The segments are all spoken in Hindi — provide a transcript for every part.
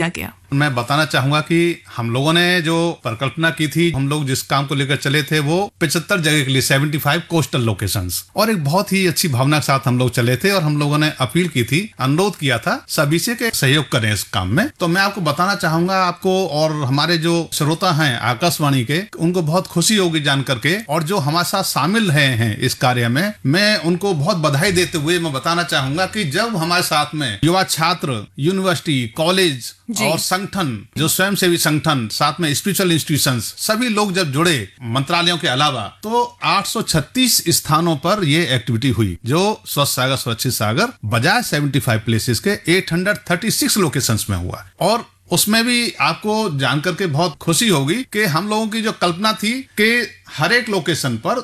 किया गया? मैं बताना चाहूंगा कि हम लोगों ने जो परिकल्पना की थी, हम लोग जिस काम को लेकर चले थे वो 75 जगह के लिए 75 कोस्टल लोकेशंस, और एक बहुत ही अच्छी भावना के साथ हम लोग चले थे। और हम लोगों ने अपील की थी, अनुरोध किया था सभी से कि सहयोग करें इस काम में। तो मैं आपको बताना चाहूंगा, आपको और हमारे जो श्रोता हैं आकाशवाणी के, उनको बहुत खुशी होगी जान करके, और जो हमारे साथ शामिल हैं इस कार्य में, मैं उनको बहुत बधाई देते हुए मैं बताना चाहूंगा कि जब हमारे साथ में युवा छात्र, यूनिवर्सिटी, कॉलेज और संगठन, जो स्वयंसेवी संगठन, साथ में स्पिरिचुअल इंस्टीट्यूशंस, सभी लोग जब जुड़े मंत्रालयों के अलावा, तो 836 स्थानों पर ये एक्टिविटी हुई, जो स्वस्थ सागर सुरक्षित सागर बजाय 75 प्लेसेस के 836 लोकेशंस में हुआ। और उसमें भी आपको जानकर के बहुत खुशी होगी कि हम लोगों की जो कल्पना थी कि हर एक लोकेशन पर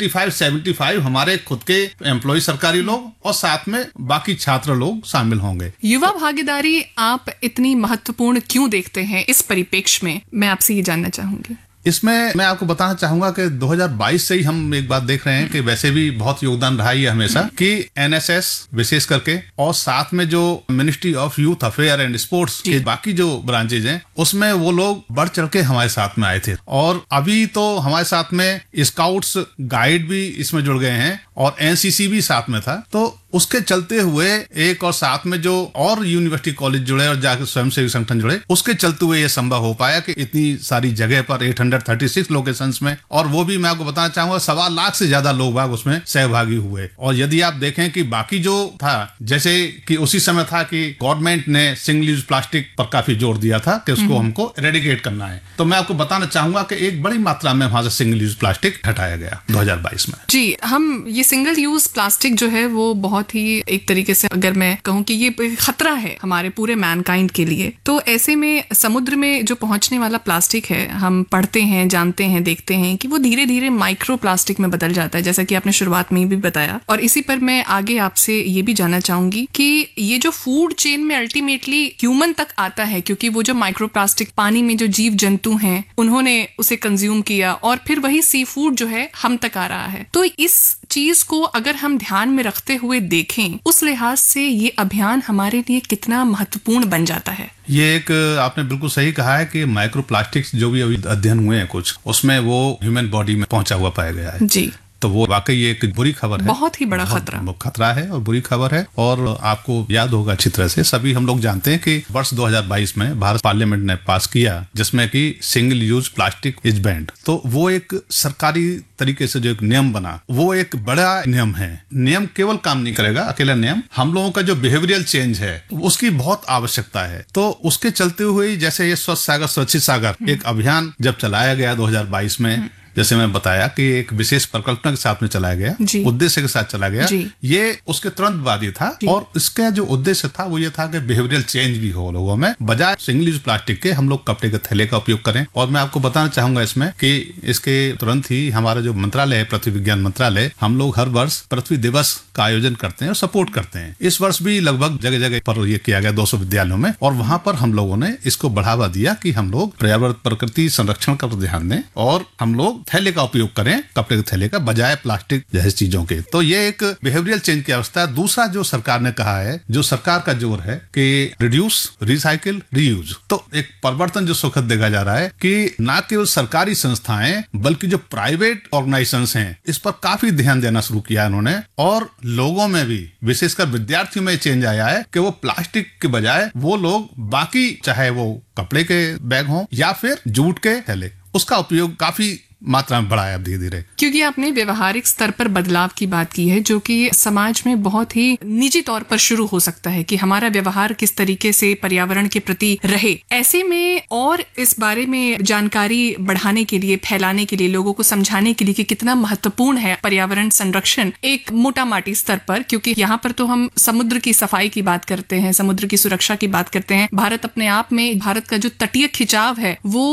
75 हमारे खुद के एम्प्लॉय सरकारी लोग और साथ में बाकी छात्र लोग शामिल होंगे। युवा भागीदारी आप इतनी महत्वपूर्ण क्यों देखते हैं इस परिप्रेक्ष्य में, मैं आपसे ये जानना चाहूंगी। इसमें मैं आपको बताना चाहूंगा कि 2022 से ही हम एक बात देख रहे हैं कि वैसे भी बहुत योगदान रहा है हमेशा कि एनएसएस विशेष करके, और साथ में जो ministry of youth affair and sports के बाकी जो ब्रांचेज हैं, उसमें वो लोग बढ़ चढ़ के हमारे साथ में आए थे। और अभी तो हमारे साथ में स्काउट्स गाइड भी इसमें जुड़ गए हैं और एनसीसी भी साथ में था। तो उसके चलते हुए एक और साथ में जो और यूनिवर्सिटी कॉलेज जुड़े और जाकर स्वयंसेवी संगठन जुड़े, उसके चलते हुए ये संभव हो पाया कि इतनी सारी जगह पर 836 लोकेशंस में, और वो भी मैं आपको बताना चाहूंगा 1.25 लाख से ज्यादा लोग बाग उसमें सहभागी हुए। और यदि आप देखें कि बाकी जो था, जैसे कि उसी समय था कि गवर्नमेंट ने सिंगल यूज प्लास्टिक पर काफी जोर दिया था कि उसको हमको एरेडिकेट करना है, तो मैं आपको बताना चाहूंगा कि एक बड़ी मात्रा में वहां से सिंगल यूज प्लास्टिक हटाया गया 2022 में। जी, हम ये सिंगल यूज प्लास्टिक जो है वो बहुत ही एक तरीके से, अगर मैं कहूँ कि ये खतरा है हमारे पूरे मैनकाइंड के लिए, तो ऐसे में समुद्र में जो पहुंचने वाला प्लास्टिक है, हम पढ़ते हैं, जानते हैं, देखते हैं कि वो धीरे धीरे माइक्रो प्लास्टिक में बदल जाता है, जैसा कि आपने शुरुआत में भी बताया। और इसी पर मैं आगे आपसे ये भी जानना चाहूंगी कि ये जो फूड चेन में अल्टीमेटली ह्यूमन तक आता है, क्योंकि वो जो माइक्रो प्लास्टिक पानी में जो जीव जंतु हैं उन्होंने उसे कंज्यूम किया और फिर वही सी फूड जो है हम तक आ रहा है। तो इस चीज को अगर हम ध्यान में रखते हुए देखें, उस लिहाज से ये अभियान हमारे लिए कितना महत्वपूर्ण बन जाता है। ये एक आपने बिल्कुल सही कहा है कि माइक्रो प्लास्टिक्स जो भी अभी अध्ययन हुए हैं कुछ, उसमें वो ह्यूमन बॉडी में पहुंचा हुआ पाया गया है। जी, तो वो वाकई एक बुरी खबर है, बहुत ही बड़ा खतरा है और बुरी खबर है। और आपको याद होगा अच्छी तरह से, सभी हम लोग जानते हैं कि वर्ष 2022 में भारत पार्लियामेंट ने पास किया जिसमें कि single use plastic is band. तो वो एक सरकारी तरीके से जो एक नियम बना, वो एक बड़ा नियम है। नियम केवल काम नहीं करेगा, अकेला नियम, हम लोगों का जो बिहेवियरल चेंज है उसकी बहुत आवश्यकता है। तो उसके चलते हुए जैसे ये स्वस्थ सागर सुरक्षित सागर एक अभियान जब चलाया गया 2022 में, जैसे मैं बताया कि एक विशेष परिकल्पना के साथ में चलाया गया, उद्देश्य के साथ चला गया, ये उसके तुरंत बाद ही था। और इसका जो उद्देश्य था वो ये था कि बिहेवियरल चेंज भी हो लोगों में, बजाय सिंगल यूज प्लास्टिक के हम लोग कपड़े के थैले का उपयोग करें। और मैं आपको बताना चाहूंगा इसमें कि इसके तुरंत ही हमारा जो मंत्रालय है, पृथ्वी विज्ञान मंत्रालय, हम लोग हर वर्ष पृथ्वी दिवस का आयोजन करते हैं और सपोर्ट करते हैं। इस वर्ष भी लगभग जगह जगह पर ये किया गया 200 विद्यालयों में, और वहां पर हम लोगों ने इसको बढ़ावा दिया कि हम लोग पर्यावरण प्रकृति संरक्षण का ध्यान दें और हम लोग थैले का उपयोग करें, कपड़े के थैले का, बजाय प्लास्टिक जैसी चीजों के। तो ये एक बिहेवियरल चेंज की अवस्था है। दूसरा जो सरकार ने कहा है, जो सरकार का जोर है कि रिड्यूस, रिसाइकिल, रीयूज, तो एक परिवर्तन जो सुखद देखा जा रहा है कि न केवल सरकारी संस्थाएं बल्कि जो प्राइवेट ऑर्गेनाइजेशंस हैं इस पर काफी ध्यान देना शुरू किया उन्होंने। और लोगों में भी, विशेषकर विद्यार्थियों में चेंज आया है कि वो प्लास्टिक के बजाय वो लोग बाकी, चाहे वो कपड़े के बैग हों या फिर जूट के थैले, उसका उपयोग काफी मात्रा में बढ़ाया धीरे धीरे। क्योंकि आपने व्यवहारिक स्तर पर बदलाव की बात की है, जो कि समाज में बहुत ही निजी तौर पर शुरू हो सकता है कि हमारा व्यवहार किस तरीके से पर्यावरण के प्रति रहे। ऐसे में और इस बारे में जानकारी बढ़ाने के लिए, फैलाने के लिए, लोगों को समझाने के लिए कि कितना महत्वपूर्ण है पर्यावरण संरक्षण एक मोटा माटी स्तर पर, क्योंकि यहाँ पर तो हम समुद्र की सफाई की बात करते हैं, समुद्र की सुरक्षा की बात करते हैं। भारत अपने आप में, भारत का जो तटीय खिंचाव है वो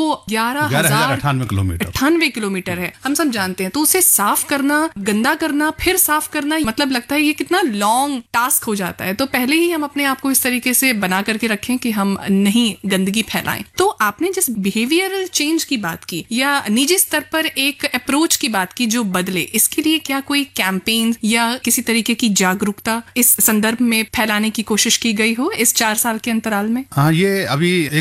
11,098 किलोमीटर है, हम सब जानते हैं। तो उसे साफ करना, गंदा करना, फिर साफ करना, मतलब लगता है ये कितना लॉन्ग टास्क हो जाता है। तो पहले ही हम अपने आप को इस तरीके से बना करके रखें कि हम नहीं गंदगी फैलाएं। तो आपने जिस बिहेवियरल चेंज की बात की या निजी स्तर पर एक अप्रोच की बात की जो बदले, इसके लिए क्या कोई कैंपेन या किसी तरीके की जागरूकता इस संदर्भ में फैलाने की कोशिश की गई हो इस 4 साल के अंतराल में? हाँ, ये अभी